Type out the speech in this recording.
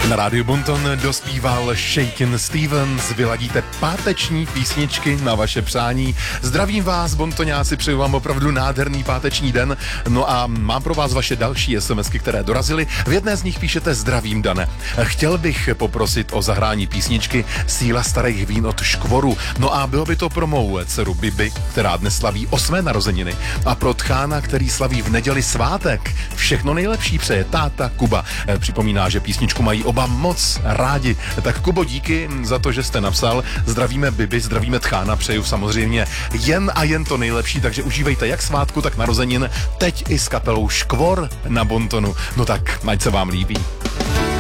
Na rádiu Bonton dospíval Shakin' Stevens. Vyladíte páteční písničky na vaše přání. Zdravím vás, bontoňáci, přeju vám opravdu nádherný páteční den. No a mám pro vás vaše další SMSky, které dorazily. V jedné z nich píšete: zdravím, Dane. Chtěl bych poprosit o zahrání písničky Síla starých vín od Škvoru. No a bylo by to pro mou dceru Bibi, která dnes slaví 8. narozeniny. A pro tchána, který slaví v neděli svátek. Všechno nejlepší přeje táta Kuba. Připomíná, že písničku mají oba moc rádi. Tak Kubo, díky za to, že jste napsal. Zdravíme Bibi, zdravíme tchána, přeju samozřejmě jen a jen to nejlepší, takže užívejte jak svátku, tak narozenin, teď i s kapelou Škvor na Bontonu. No tak, ať se vám líbí.